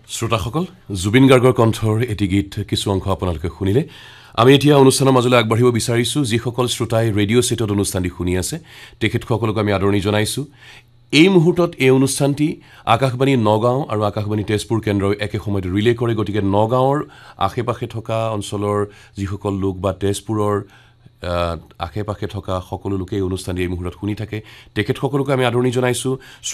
শ্ৰোতাসকল জুবিন গাৰ্গৰ কণ্ঠৰ এটি গীত কিছু অংশ আপোনালোকে শুনিলে আমি এতিয়া অনুষ্ঠানৰ মাজলৈ আগবাঢ়িব বিচাৰিছো যিসকল শ্ৰোতাই ৰেডিঅ' সেটত অনুষ্ঠানটি শুনি আছে তেখেতসকলক আমি আদৰণি জনাইছো এই মুহূৰ্তত এই অনুষ্ঠানটি আকাশবাণী নগাঁও আৰু আকাশবাণী তেজপুৰ কেন্দ্ৰই একে সময়তে ৰিলে কৰে গতিকে নগাঁৱৰ আশেপাশে থকা অঞ্চলৰ যিসকল লোক বা তেজপুৰৰ আশেপাশে থকা সকলো লোকে এই অনুষ্ঠানটি এই মুহূৰ্তত শুনি থাকে তেখেতসকলক আমি আদৰণি জনাইছো